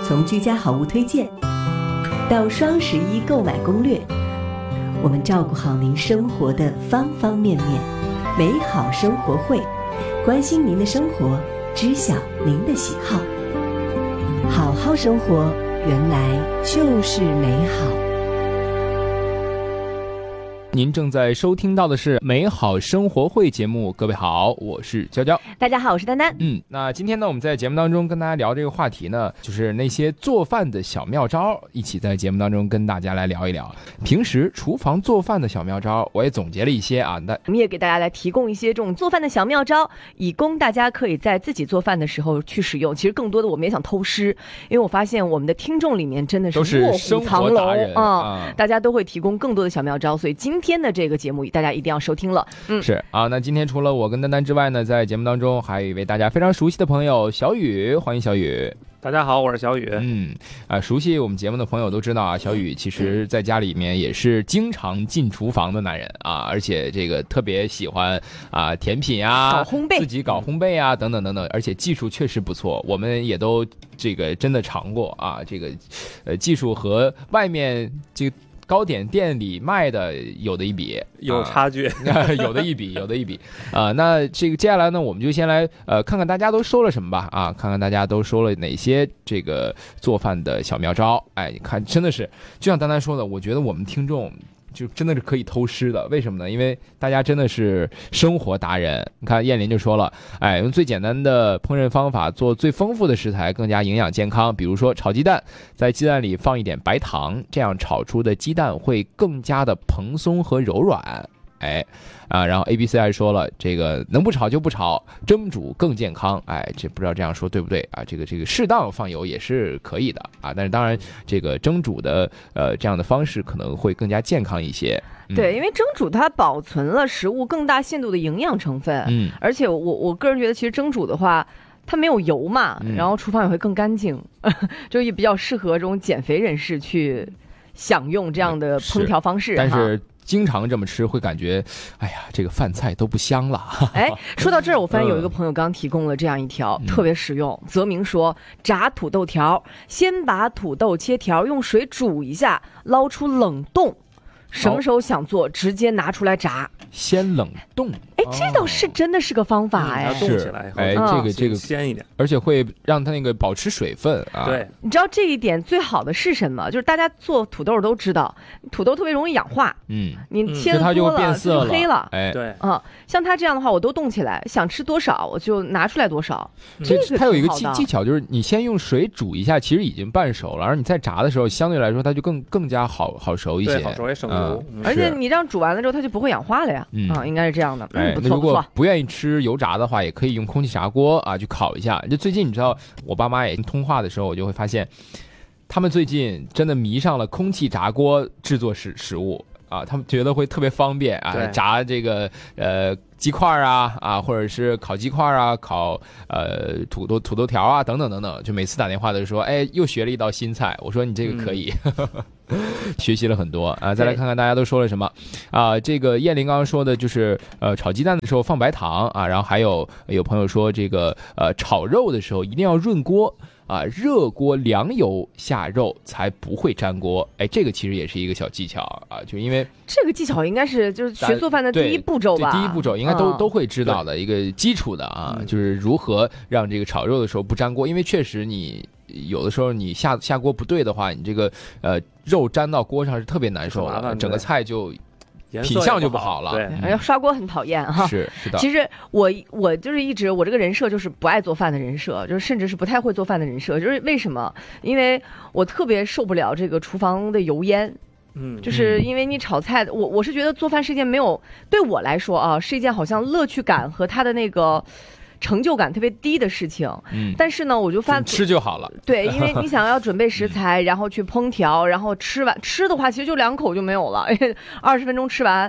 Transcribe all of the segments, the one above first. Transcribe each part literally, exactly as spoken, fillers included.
从居家好物推荐到双十一购买攻略，我们照顾好您生活的方方面面。美好生活会，关心您的生活，知晓您的喜好。好好生活，原来就是美好。 您正在收听到的是美好生活会节目，各位好，我是娇娇。 大家好，我是丹丹。 嗯，那今天呢，我们在节目当中跟大家聊这个话题呢，就是那些做饭的小妙招，一起在节目当中跟大家来聊一聊。平时厨房做饭的小妙招，我也总结了一些啊，那我们也给大家来提供一些这种做饭的小妙招，以供大家可以在自己做饭的时候去使用。其实更多的我们也想偷师，因为我发现我们的听众里面真的是卧虎藏龙啊、嗯，大家都会提供更多的小妙招，所以今天的这个节目大家一定要收听了。嗯， 是啊，那今天除了我跟丹丹之外呢，在节目当中还有一位大家非常熟悉的朋友小雨，欢迎小雨。 大家好，我是小雨。 嗯啊，熟悉我们节目的朋友都知道啊，小雨其实在家里面也是经常进厨房的男人啊，而且这个特别喜欢啊甜品啊， 搞烘焙， 自己搞烘焙啊，等等等等，而且技术确实不错，我们也都这个真的尝过啊，这个呃技术和外面这个糕点店里卖的有的一比， 有差距， 啊、有的一比，有的一比啊、呃。那这个接下来呢，我们就先来呃看看大家都说了什么吧啊，看看大家都说了哪些这个做饭的小妙招。哎，你看，真的是就像丹丹说的，我觉得我们听众就真的是可以偷师的，为什么呢？因为大家真的是生活达人。你看燕林就说了，哎，用最简单的烹饪方法做最丰富的食材，更加营养健康。比如说炒鸡蛋，在鸡蛋里放一点白糖，这样炒出的鸡蛋会更加的蓬松和柔软。哎，啊，然后 A B C 还说了，这个能不炒就不炒，蒸煮更健康。哎，这不知道这样说对不对啊？这个这个适当放油也是可以的啊，但是当然这个蒸煮的呃这样的方式可能会更加健康一些。嗯、 对，因为蒸煮它保存了食物更大限度的营养成分，嗯，而且我我个人觉得其实蒸煮的话，它没有油嘛，嗯、然后厨房也会更干净，就也比较适合这种减肥人士去享用这样的烹调方式。 但是经常这么吃会感觉，哎呀，这个饭菜都不香了。 哎，说到这儿，我发现有一个朋友刚提供了这样一条、嗯、特别实用。泽明说，炸土豆条，先把土豆切条，用水煮一下，捞出冷冻。什么时候想做，哦、直接拿出来炸， 先冷冻。 哎，这倒是真的是个方法哎， 它冻起来以后， 哎，这个这个鲜一点， 而且会让它那个保持水分啊。 对， 你知道这一点最好的是什么？就是大家做土豆都知道，土豆特别容易氧化，嗯，你切的多了它就变色了， 就黑了， 哎， 对， 啊、嗯，像它这样的话，我都冻起来，想吃多少我就拿出来多少。 嗯、 这个它有一个技技巧，就是你先用水煮一下，其实已经半熟了，然后你再炸的时候，相对来说它就更更加好好熟一些， 对，好熟也省油， 嗯、 而且你这样煮完了之后，它就不会氧化了呀。嗯，啊、应该是这样的。嗯， 哎、 不错不错。 不愿意吃油炸的话，也可以用空气炸锅啊去烤一下。就最近你知道，我爸妈也通话的时候，我就会发现，他们最近真的迷上了空气炸锅制作食食物啊，他们觉得会特别方便啊，炸这个呃鸡块啊啊，或者是烤鸡块啊，烤呃土豆土豆条啊等等等等。就每次打电话的时候，哎，又学了一道新菜。我说你这个可以。嗯学习了很多啊，再来看看大家都说了什么啊。这个燕玲刚刚说的就是呃炒鸡蛋的时候放白糖啊，然后还有有朋友说这个呃炒肉的时候一定要润锅啊，热锅凉油下肉才不会粘锅。哎，这个其实也是一个小技巧啊，就因为这个技巧应该是就是学做饭的第一步骤吧， 第一步骤应该都、嗯、都会知道的一个基础的啊，嗯、就是如何让这个炒肉的时候不粘锅，因为确实你。有的时候你下下锅不对的话，你这个呃肉粘到锅上是特别难受的，整个菜就品相就不好了。 对， 哎、嗯，刷锅很讨厌哈。 是是的。 其实我我就是一直我这个人设就是不爱做饭的人设，就是甚至是不太会做饭的人设。就是为什么？因为我特别受不了这个厨房的油烟。嗯，就是因为你炒菜，我我是觉得做饭是一件没有对我来说啊，是一件好像乐趣感和它的那个。成就感特别低的事情，嗯，但是呢，我就发吃就好了。 对，因为你想要准备食材，然后去烹调，然后吃完吃的话，其实就两口就没有了，二十分钟吃完。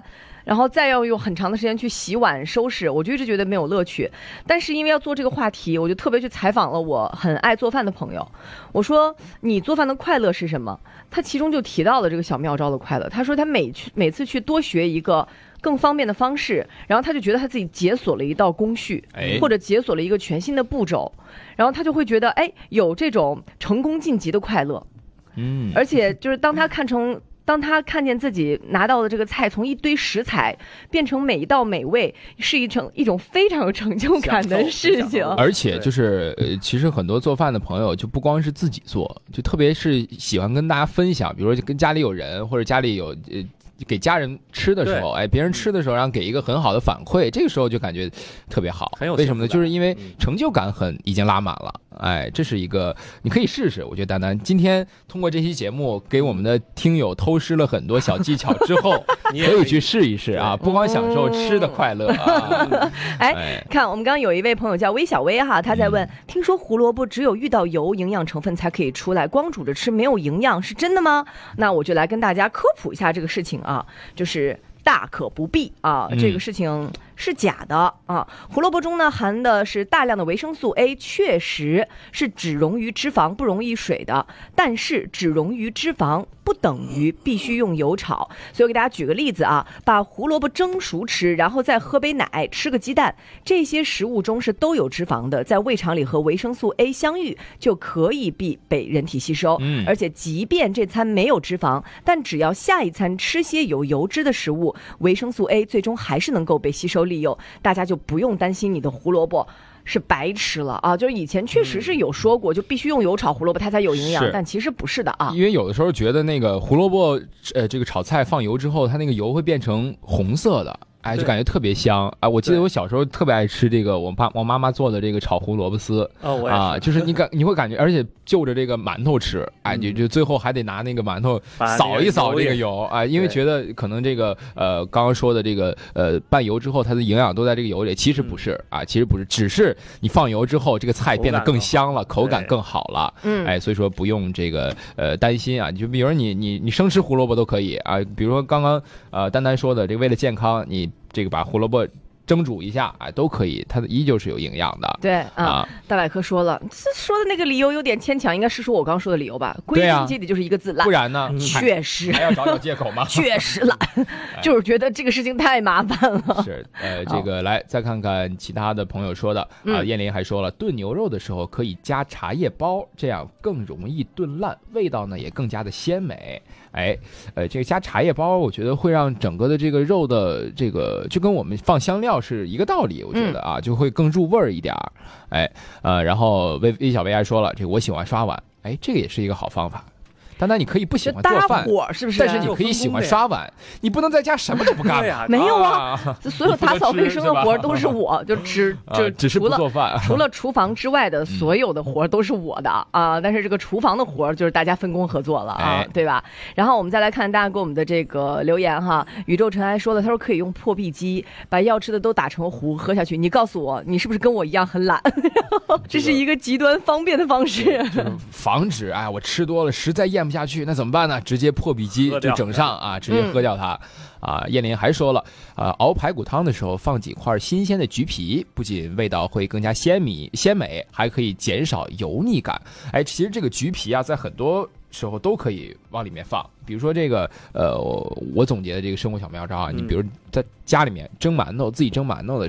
然后再要用很长的时间去洗碗收拾，我就一直觉得没有乐趣。但是因为要做这个话题，我就特别去采访了我很爱做饭的朋友，我说你做饭的快乐是什么？他其中就提到了这个小妙招的快乐。他说他每去每次去多学一个更方便的方式，然后他就觉得他自己解锁了一道工序， 哎、 或者解锁了一个全新的步骤，然后他就会觉得哎有这种成功晋级的快乐。 嗯， 而且就是当他看成。当他看见自己拿到的这个菜从一堆食材变成每一道美味，是一种一种非常有成就感的事情。 而且就是呃，其实很多做饭的朋友就不光是自己做，就特别是喜欢跟大家分享，比如说跟家里有人或者家里有呃。给家人吃的时候，哎，别人吃的时候，然后给一个很好的反馈，这个时候就感觉特别好。 很有为什么呢？就是因为成就感很已经拉满了。哎，这是一个你可以试试。我觉得丹丹今天通过这期节目给我们的听友偷师了很多小技巧之后，可以去试一试啊，不光享受吃的快乐啊。 哎，看我们刚刚有一位朋友叫微小微哈，他在问，嗯、听说胡萝卜只有遇到油，营养成分才可以出来，光煮着吃没有营养，是真的吗？那我就来跟大家科普一下这个事情啊。啊，就是大可不必啊，这个事情是假的啊。胡萝卜中呢含的是大量的维生素 A， 确实是只溶于脂肪，不溶于水的。但是只溶于脂肪不等于必须用油炒。所以我给大家举个例子啊，把胡萝卜蒸熟吃，然后再喝杯奶，吃个鸡蛋，这些食物中是都有脂肪的，在胃肠里和维生素 A 相遇，就可以被被人体吸收。 嗯， 而且即便这餐没有脂肪，但只要下一餐吃些有油脂的食物，维生素 A 最终还是能够被吸收利用。大家就不用担心你的胡萝卜是白吃了啊！就是以前确实是有说过，就必须用油炒胡萝卜它才有营养，但其实不是的啊。 因为有的时候觉得那个胡萝卜，呃，这个炒菜放油之后，它那个油会变成红色的。哎，就感觉特别香哎！我记得我小时候特别爱吃这个，我爸我妈妈做的这个炒胡萝卜丝哦，我也啊，就是你感你会感觉，而且就着这个馒头吃，哎，就就最后还得拿那个馒头扫一扫这个油啊，因为觉得可能这个呃刚刚说的这个呃拌油之后，它的营养都在这个油里，其实不是啊，其实不是，只是你放油之后，这个菜变得更香了，口感更好了，嗯，哎，所以说不用这个呃担心啊，就比如你你你生吃胡萝卜都可以啊，比如说刚刚呃丹丹说的这个为了健康你。这个把胡萝卜蒸煮一下，哎，都可以，它依旧是有营养的。 对啊，啊大百科说了，说的那个理由有点牵强，应该是说我刚说的理由吧？归根结底就是一个字懒， 不然呢？ 确实还要找找借口吗？ 确实懒，就是觉得这个事情太麻烦了。 是，呃，这个来再看看其他的朋友说的啊，燕林还说了，炖牛肉的时候可以加茶叶包，这样更容易炖烂，味道呢也更加的鲜美。哎，呃，这个加茶叶包，我觉得会让整个的这个肉的这个就跟我们放香料是一个道理，我觉得啊，就会更入味儿一点儿。哎，呃，然后微微小薇还说了，这个我喜欢刷碗，哎，这个也是一个好方法。丹丹，你可以不喜欢做饭， 是不是？ 但是你可以喜欢刷碗，你不能在家什么都不干呀。没有啊，所有打扫卫生的活都是我，就只就只是不做饭， 除了厨房之外的所有的活都是我的啊。但是这个厨房的活就是大家分工合作了啊，对吧？然后我们再来看大家给我们的这个留言哈。宇宙尘埃说了，他说可以用破壁机把要吃的都打成糊喝下去。你告诉我，你是不是跟我一样很懒？这是一个极端方便的方式， 就是防止哎，我吃多了实在咽不下去，那怎么办呢？直接破壁机就整上啊，直接喝掉它。嗯、啊，燕林还说了，啊，熬排骨汤的时候放几块新鲜的橘皮，不仅味道会更加鲜米鲜美，还可以减少油腻感。哎，其实这个橘皮啊，在很多时候都可以往里面放，比如说这个呃，我总结的这个生活小妙招啊，你比如在家里面蒸馒头，自己蒸馒头的